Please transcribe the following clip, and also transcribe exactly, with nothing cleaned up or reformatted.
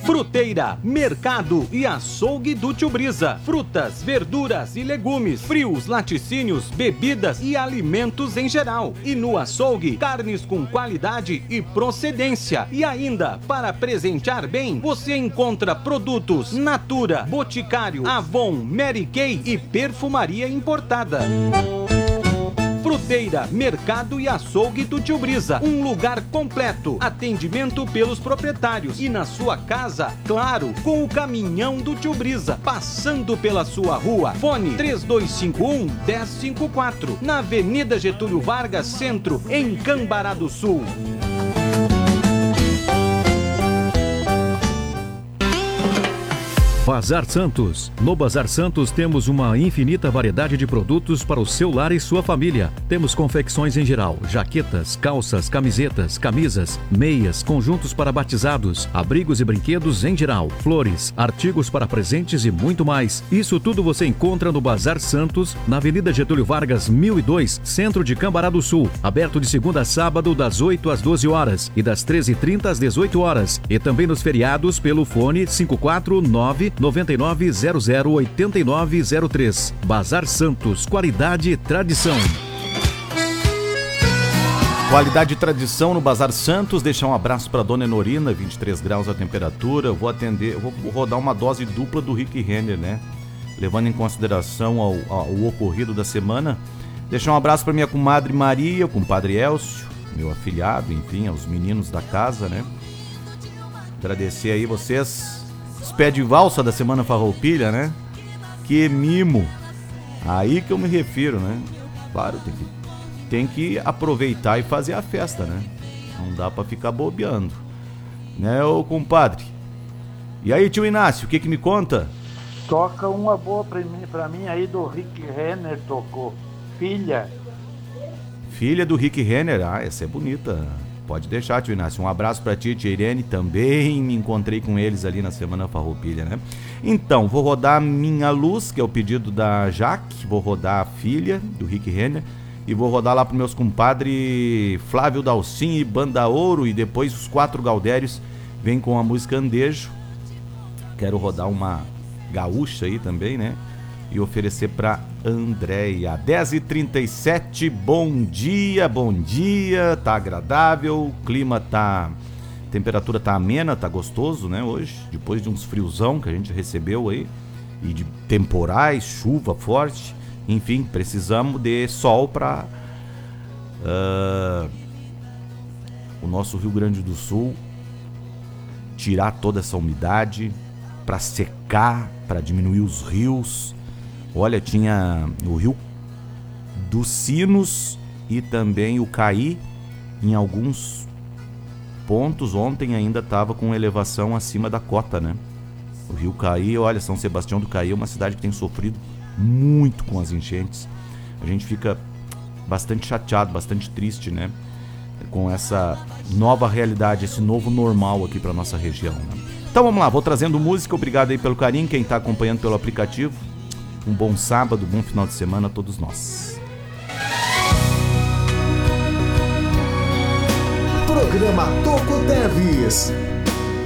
Fruteira, mercado e açougue do Tio Brisa. Frutas, verduras e legumes, frios, laticínios, bebidas e alimentos em geral. E no açougue, carnes com qualidade e procedência. E ainda, para presentear bem, você encontra produtos Natura, Boticário, Avon, Mary Kay e perfumaria importada. Fruteira, mercado e açougue do Tio Brisa. Um lugar completo. Atendimento pelos proprietários. E na sua casa, claro, com o caminhão do Tio Brisa. Passando pela sua rua. Fone três dois cinco um, um zero cinco quatro. Na Avenida Getúlio Vargas, Centro, em Cambará do Sul. Bazar Santos. No Bazar Santos temos uma infinita variedade de produtos para o seu lar e sua família. Temos confecções em geral, jaquetas, calças, camisetas, camisas, meias, conjuntos para batizados, abrigos e brinquedos em geral, flores, artigos para presentes e muito mais. Isso tudo você encontra no Bazar Santos, na Avenida Getúlio Vargas, mil e dois, Centro de Cambará do Sul. Aberto de segunda a sábado, das oito às doze horas e das treze e trinta às dezoito horas. E também nos feriados pelo fone cinco quatro nove, nove nove zero zero, oito nove zero três. Bazar Santos, qualidade e tradição. Qualidade e tradição no Bazar Santos. Deixar um abraço para Dona Enorina, vinte e três graus a temperatura. Eu vou atender, eu vou rodar uma dose dupla do Rick Renner, né? Levando em consideração ao, ao ocorrido da semana. Deixar um abraço para minha comadre Maria, o compadre Elcio, meu afilhado, enfim, aos meninos da casa, né? Agradecer aí vocês. Os pé de valsa da Semana Farroupilha, né? Que mimo. Aí que eu me refiro, né? Claro, tem que, tem que aproveitar e fazer a festa, né? Não dá pra ficar bobeando. Né, ô compadre? E aí, tio Inácio, o que que me conta? Toca uma boa pra mim, pra mim aí do Rick Renner, tocou. Filha. Filha do Rick Renner, ah, essa é bonita. Pode deixar, tio Inácio. Um abraço pra ti, tia Irene. Também me encontrei com eles ali na Semana Farroupilha, né? Então, vou rodar Minha Luz, que é o pedido da Jaque. Vou rodar a Filha, do Rick Renner. E vou rodar lá pros meus compadres Flávio Dalcin e Banda Ouro. E depois os Quatro Gaudérios vem com a música Andejo. Quero rodar uma gaúcha aí também, né? E oferecer pra Andréia. dez e trinta e sete, bom dia, bom dia, tá agradável, o clima tá, a temperatura tá amena, tá gostoso, né, hoje, depois de uns friozão que a gente recebeu aí, e de temporais, chuva forte, enfim, precisamos de sol pra uh, o nosso Rio Grande do Sul tirar toda essa umidade, pra secar, pra diminuir os rios. Olha, tinha o Rio dos Sinos e também o Caí, em alguns pontos, ontem ainda estava com elevação acima da cota, né? O Rio Caí, olha, São Sebastião do Caí é uma cidade que tem sofrido muito com as enchentes. A gente fica bastante chateado, bastante triste, né? Com essa nova realidade, esse novo normal aqui para nossa região, né? Então vamos lá, vou trazendo música, obrigado aí pelo carinho, quem está acompanhando pelo aplicativo. Um bom sábado, bom final de semana a todos nós. Programa Toco Teves.